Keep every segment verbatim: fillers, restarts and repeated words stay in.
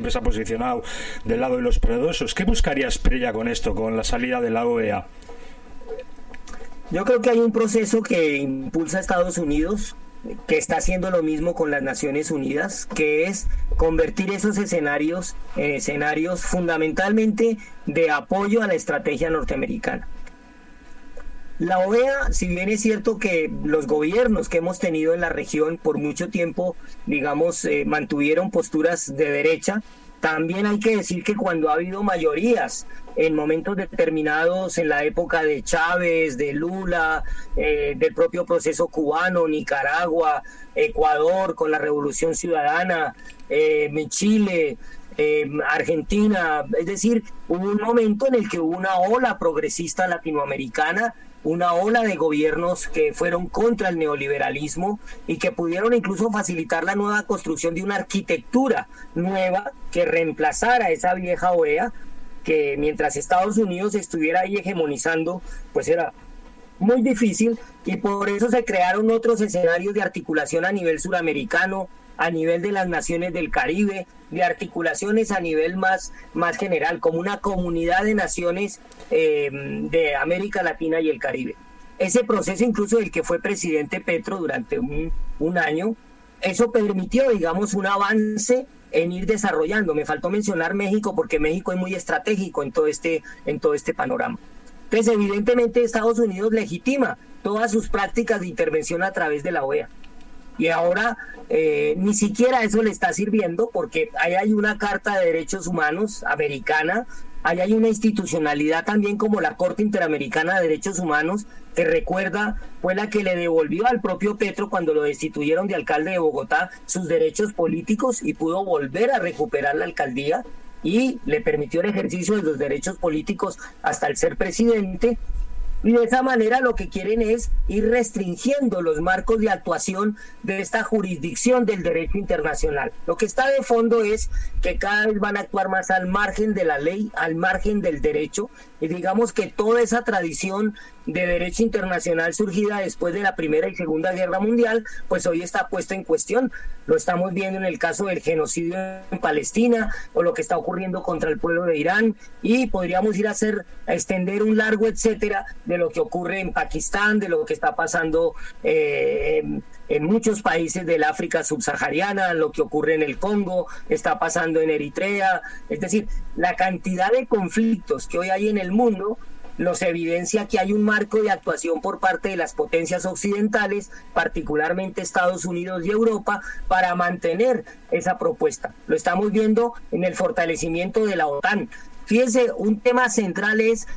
que se ha posicionado del lado de los poderosos. ¿Qué buscaría Espriella con esto, con la salida de la O E A? Yo creo que hay un proceso que impulsa a Estados Unidos, que está haciendo lo mismo con las Naciones Unidas, que es convertir esos escenarios en escenarios fundamentalmente de apoyo a la estrategia norteamericana. La O E A, si bien es cierto que los gobiernos que hemos tenido en la región por mucho tiempo, digamos, eh, mantuvieron posturas de derecha, también hay que decir que cuando ha habido mayorías en momentos determinados, en la época de Chávez, de Lula, eh, del propio proceso cubano, Nicaragua, Ecuador con la Revolución Ciudadana, eh, Chile, eh, Argentina, es decir, hubo un momento en el que hubo una ola progresista latinoamericana, una ola de gobiernos que fueron contra el neoliberalismo y que pudieron incluso facilitar la nueva construcción de una arquitectura nueva que reemplazara esa vieja O E A, que mientras Estados Unidos estuviera ahí hegemonizando, pues era muy difícil, y por eso se crearon otros escenarios de articulación a nivel suramericano, a nivel de las naciones del Caribe, de articulaciones a nivel más, más general, como una comunidad de naciones eh, de América Latina y el Caribe. Ese proceso, incluso del que fue presidente Petro durante un, un año, eso permitió, digamos, un avance en ir desarrollando. Me faltó mencionar México, porque México es muy estratégico en todo este, en todo este panorama. Entonces, evidentemente, Estados Unidos legitima todas sus prácticas de intervención a través de la O E A. Y ahora eh, ni siquiera eso le está sirviendo, porque ahí hay una Carta de Derechos Humanos americana, ahí hay una institucionalidad también como la Corte Interamericana de Derechos Humanos, que recuerda, fue la que le devolvió al propio Petro cuando lo destituyeron de alcalde de Bogotá sus derechos políticos y pudo volver a recuperar la alcaldía y le permitió el ejercicio de los derechos políticos hasta el ser presidente. Y de esa manera lo que quieren es ir restringiendo los marcos de actuación de esta jurisdicción del derecho internacional. Lo que está de fondo es que cada vez van a actuar más al margen de la ley, al margen del derecho, y digamos que toda esa tradición de derecho internacional surgida después de la Primera y Segunda Guerra Mundial, pues hoy está puesta en cuestión. Lo estamos viendo en el caso del genocidio en Palestina, o lo que está ocurriendo contra el pueblo de Irán, y podríamos ir a hacer, a extender un largo etcétera de lo que ocurre en Pakistán, de lo que está pasando eh, en, en muchos países del África subsahariana, lo que ocurre en el Congo, está pasando en Eritrea. Es decir, la cantidad de conflictos que hoy hay en el mundo nos evidencia que hay un marco de actuación por parte de las potencias occidentales, particularmente Estados Unidos y Europa, para mantener esa propuesta. Lo estamos viendo en el fortalecimiento de la OTAN. Fíjense, un tema central es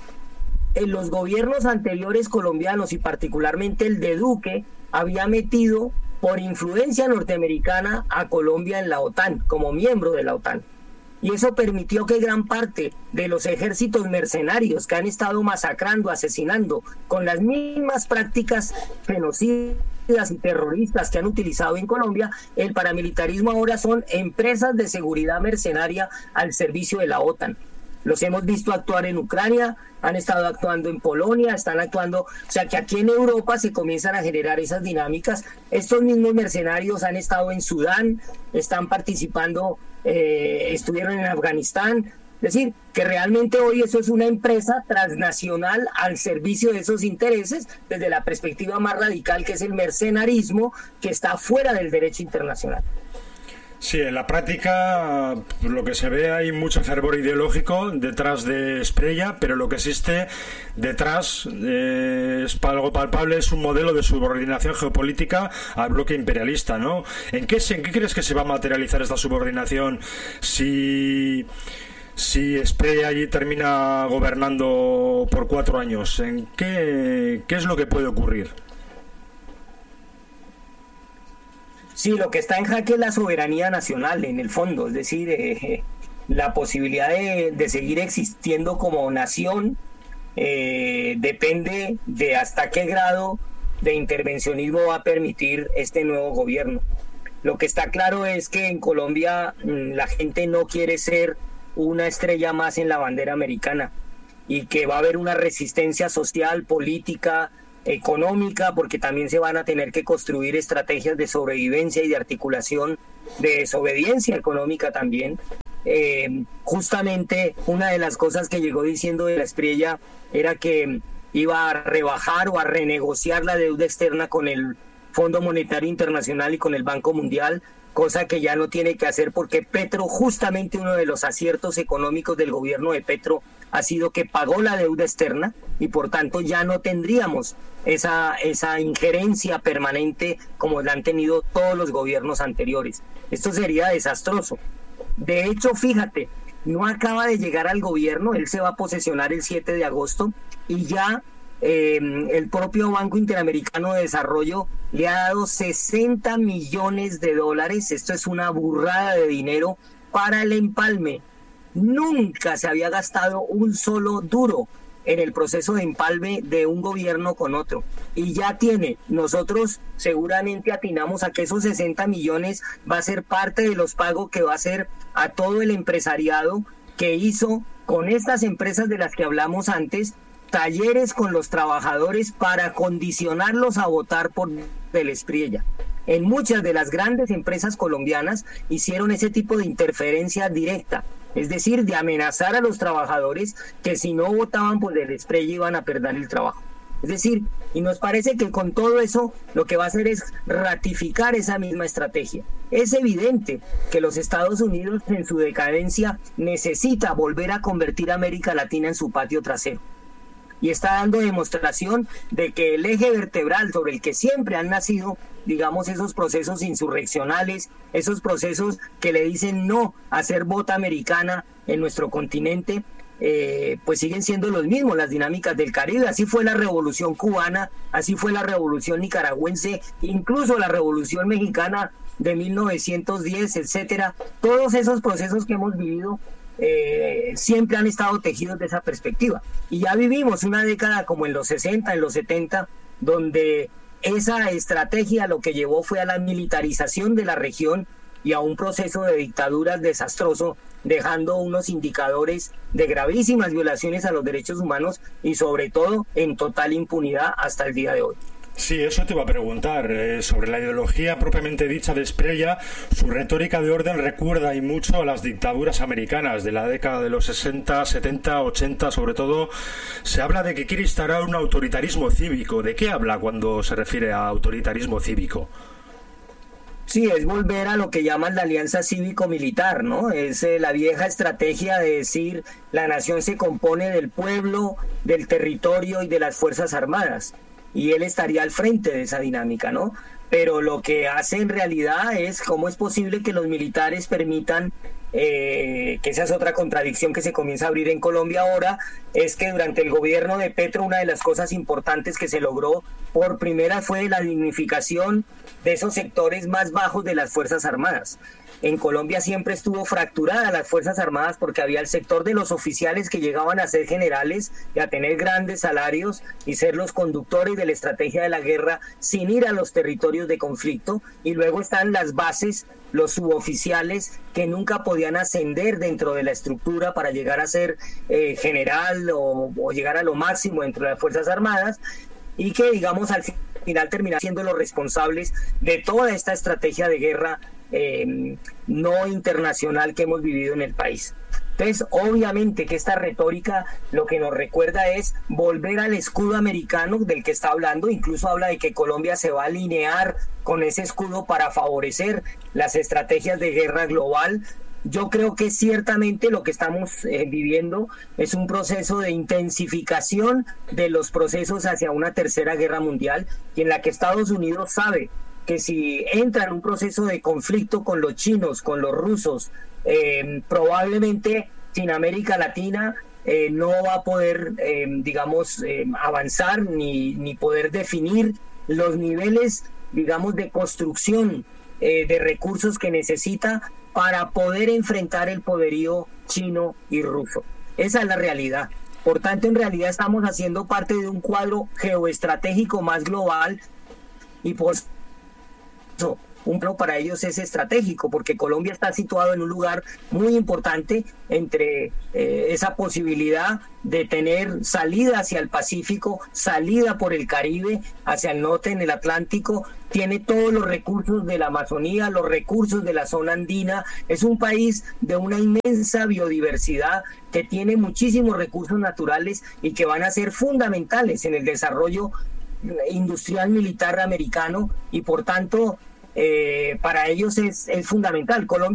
en los gobiernos anteriores colombianos, y particularmente el de Duque, había metido por influencia norteamericana a Colombia en la OTAN, como miembro de la OTAN. Y eso permitió que gran parte de los ejércitos mercenarios que han estado masacrando, asesinando, con las mismas prácticas genocidas y terroristas que han utilizado en Colombia, el paramilitarismo ahora son empresas de seguridad mercenaria al servicio de la OTAN. Los hemos visto actuar en Ucrania, han estado actuando en Polonia, están actuando, o sea que aquí en Europa se comienzan a generar esas dinámicas. Estos mismos mercenarios han estado en Sudán, están participando, eh, estuvieron en Afganistán. Es decir, que realmente hoy eso es una empresa transnacional al servicio de esos intereses, desde la perspectiva más radical, que es el mercenarismo, que está fuera del derecho internacional. Sí, en la práctica lo que se ve, hay mucho fervor ideológico detrás de Espriella, pero lo que existe detrás eh, es algo palpable, es un modelo de subordinación geopolítica al bloque imperialista, ¿no? ¿En qué, ¿En qué crees que se va a materializar esta subordinación si, si Espriella allí termina gobernando por cuatro años? ¿En qué, qué es lo que puede ocurrir? Sí, lo que está en jaque es la soberanía nacional, en el fondo, es decir, eh, la posibilidad de, de seguir existiendo como nación eh, depende de hasta qué grado de intervencionismo va a permitir este nuevo gobierno. Lo que está claro es que en Colombia mmm, la gente no quiere ser una estrella más en la bandera americana, y que va a haber una resistencia social, política, económica, porque también se van a tener que construir estrategias de sobrevivencia y de articulación de desobediencia económica también, eh, justamente una de las cosas que llegó diciendo de la Espriella era que iba a rebajar o a renegociar la deuda externa con el Fondo Monetario Internacional y con el Banco Mundial, cosa que ya no tiene que hacer porque Petro, justamente uno de los aciertos económicos del gobierno de Petro ha sido que pagó la deuda externa y por tanto ya no tendríamos esa, esa injerencia permanente como la han tenido todos los gobiernos anteriores. Esto sería desastroso. De hecho, fíjate, no acaba de llegar al gobierno, él se va a posesionar el siete de agosto y ya eh, el propio Banco Interamericano de Desarrollo le ha dado sesenta millones de dólares, esto es una burrada de dinero para el empalme. Nunca se había gastado un solo duro en el proceso de empalme de un gobierno con otro. Y ya tiene, nosotros seguramente atinamos a que esos sesenta millones va a ser parte de los pagos que va a hacer a todo el empresariado que hizo con estas empresas de las que hablamos antes, talleres con los trabajadores para condicionarlos a votar por el Espriella. En muchas de las grandes empresas colombianas hicieron ese tipo de interferencia directa, es decir, de amenazar a los trabajadores que si no votaban por el Espriella iban a perder el trabajo. Es decir, y nos parece que con todo eso lo que va a hacer es ratificar esa misma estrategia. Es evidente que los Estados Unidos en su decadencia necesita volver a convertir a América Latina en su patio trasero. Y está dando demostración de que el eje vertebral sobre el que siempre han nacido, digamos, esos procesos insurreccionales, esos procesos que le dicen no a hacer bota americana en nuestro continente, eh, pues siguen siendo los mismos, las dinámicas del Caribe. Así fue la revolución cubana, así fue la revolución nicaragüense, incluso la revolución mexicana de mil novecientos diez, etcétera. Todos esos procesos que hemos vivido Eh, siempre han estado tejidos de esa perspectiva y ya vivimos una década como en los sesenta, en los setenta, donde esa estrategia lo que llevó fue a la militarización de la región y a un proceso de dictaduras desastroso, dejando unos indicadores de gravísimas violaciones a los derechos humanos y sobre todo en total impunidad hasta el día de hoy. Sí, eso te iba a preguntar, eh, sobre la ideología propiamente dicha de Espriella. Su retórica de orden recuerda y mucho a las dictaduras americanas de la década de los sesenta, setenta, ochenta, sobre todo. Se habla de que quiere instaurar un autoritarismo cívico. ¿De qué habla cuando se refiere a autoritarismo cívico? Sí, es volver a lo que llaman la alianza cívico-militar, ¿no? Es eh, la vieja estrategia de decir la nación se compone del pueblo, del territorio y de las Fuerzas Armadas. Y él estaría al frente de esa dinámica, ¿no? Pero lo que hace en realidad es cómo es posible que los militares permitan, eh, que esa es otra contradicción que se comienza a abrir en Colombia ahora, es que durante el gobierno de Petro una de las cosas importantes que se logró por primera fue la dignificación de esos sectores más bajos de las Fuerzas Armadas. En Colombia siempre estuvo fracturada las Fuerzas Armadas porque había el sector de los oficiales que llegaban a ser generales y a tener grandes salarios y ser los conductores de la estrategia de la guerra sin ir a los territorios de conflicto, y luego están las bases, los suboficiales que nunca podían ascender dentro de la estructura para llegar a ser eh, general o, o llegar a lo máximo dentro de las Fuerzas Armadas, y que digamos al final terminan siendo los responsables de toda esta estrategia de guerra Eh, no internacional que hemos vivido en el país. Entonces, obviamente que esta retórica lo que nos recuerda es volver al escudo americano del que está hablando, incluso habla de que Colombia se va a alinear con ese escudo para favorecer las estrategias de guerra global. Yo creo que ciertamente lo que estamos eh, viviendo es un proceso de intensificación de los procesos hacia una tercera guerra mundial, y en la que Estados Unidos sabe que si entra en un proceso de conflicto con los chinos, con los rusos, eh, probablemente sin América Latina eh, no va a poder, eh, digamos, eh, avanzar ni, ni poder definir los niveles, digamos, de construcción eh, de recursos que necesita para poder enfrentar el poderío chino y ruso. Esa es la realidad. Por tanto, en realidad estamos haciendo parte de un cuadro geoestratégico más global, y por un plan para ellos es estratégico, porque Colombia está situado en un lugar muy importante entre eh, esa posibilidad de tener salida hacia el Pacífico, salida por el Caribe, hacia el norte en el Atlántico, tiene todos los recursos de la Amazonía, los recursos de la zona andina, es un país de una inmensa biodiversidad que tiene muchísimos recursos naturales y que van a ser fundamentales en el desarrollo industrial militar americano y por tanto eh, para ellos es, es fundamental. Colombia